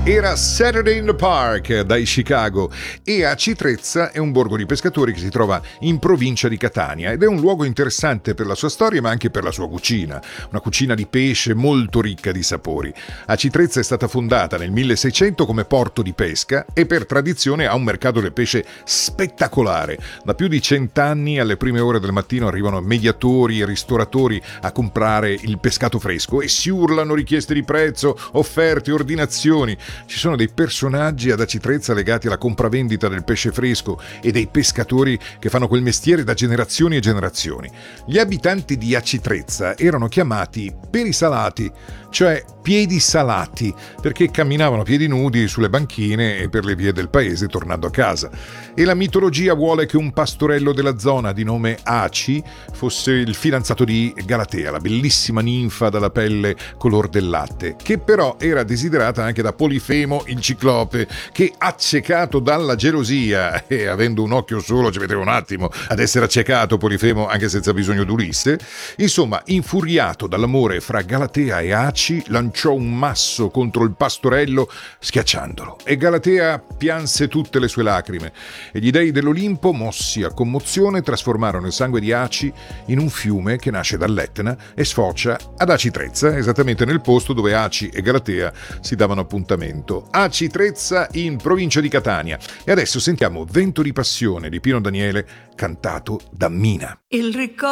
Era Saturday in the Park dai Chicago, e Aci Trezza è un borgo di pescatori che si trova in provincia di Catania ed è un luogo interessante per la sua storia ma anche per la sua cucina, una cucina di pesce molto ricca di sapori. Aci Trezza è stata fondata nel 1600 come porto di pesca e per tradizione ha un mercato del pesce spettacolare. Da più di 100 anni alle prime ore del mattino arrivano mediatori e ristoratori a comprare il pescato fresco e si urlano richieste di prezzo, offerte, ordinazioni. Ci sono dei personaggi ad Aci Trezza legati alla compravendita del pesce fresco e dei pescatori che fanno quel mestiere da generazioni e generazioni. Gli abitanti di Aci Trezza erano chiamati perisalati, cioè piedi salati, perché camminavano piedi nudi sulle banchine e per le vie del paese tornando a casa. E la mitologia vuole che un pastorello della zona di nome Aci fosse il fidanzato di Galatea, la bellissima ninfa dalla pelle color del latte, che però era desiderata anche da Polifemo il ciclope, che, accecato dalla gelosia e avendo un occhio solo, ci metteva un attimo ad essere accecato Polifemo anche senza bisogno d'Ulisse, insomma, infuriato dall'amore fra Galatea e Aci, lanciò un masso contro il pastorello schiacciandolo, e Galatea pianse tutte le sue lacrime e gli dei dell'Olimpo, mossi a commozione, trasformarono il sangue di Aci in un fiume che nasce dall'Etna e sfocia ad Aci Trezza, esattamente nel posto dove Aci e Galatea si davano appuntamento. Aci Trezza in provincia di Catania. E adesso sentiamo Vento di passione di Pino Daniele cantato da Mina. Il ricordo